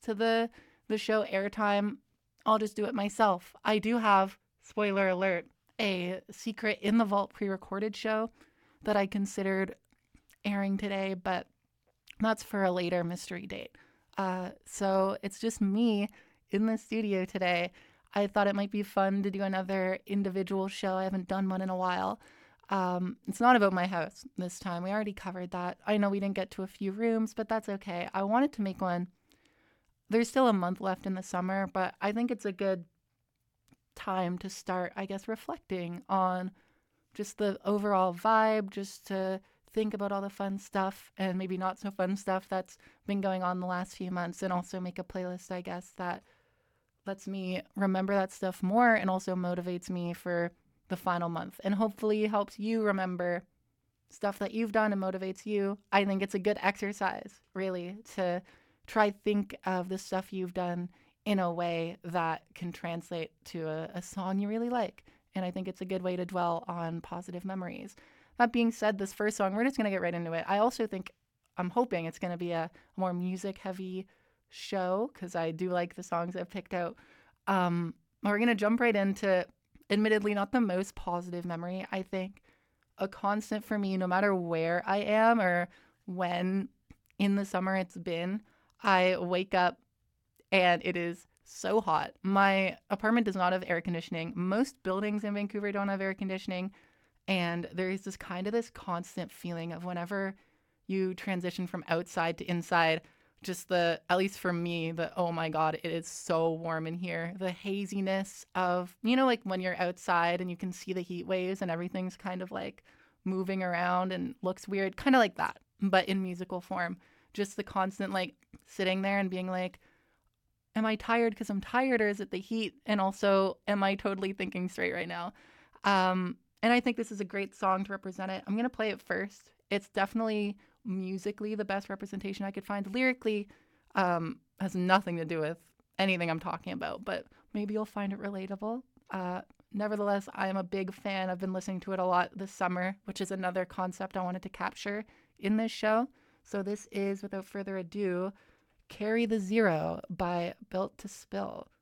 to the show airtime, I'll just do it myself. I do have, spoiler alert, a secret in the vault pre-recorded show that I considered airing today, but that's for a later mystery date. So it's just me in the studio today. I thought it might be fun to do another individual show. I haven't done one in a while. It's not about my house this time. We already covered that. I know we didn't get to a few rooms, but that's okay. I wanted to make one. There's still a month left in the summer, but I think it's a good time to start, I guess, reflecting on just the overall vibe, just to think about all the fun stuff and maybe not so fun stuff that's been going on the last few months, and also make a playlist, I guess, that lets me remember that stuff more and also motivates me for the final month and hopefully helps you remember stuff that you've done and motivates you. I think it's a good exercise, really, to try think of the stuff you've done in a way that can translate to a song you really like. And I think it's a good way to dwell on positive memories. That being said, this first song, we're just going to get right into it. I also think, I'm hoping it's going to be a more music heavy show because I do like the songs I've picked out. We're going to jump right into, admittedly, not the most positive memory. I think a constant for me, no matter where I am or when in the summer it's been, I wake up and it is so hot. My apartment does not have air conditioning. Most buildings in Vancouver don't have air conditioning. And there is this kind of this constant feeling of whenever you transition from outside to inside, just the, at least for me, the, oh my God, it is so warm in here. The haziness of, like when you're outside and you can see the heat waves and everything's kind of like moving around and looks weird, kind of like that, but in musical form. Just the constant like sitting there and being like, am I tired because I'm tired, or is it the heat? And also, am I totally thinking straight right now? And I think this is a great song to represent it. I'm going to play it first. It's definitely musically the best representation I could find. Lyrically, has nothing to do with anything I'm talking about, but maybe you'll find it relatable. Nevertheless, I am a big fan. I've been listening to it a lot this summer, which is another concept I wanted to capture in this show. So this is, without further ado, Carry the Zero by Built to Spill.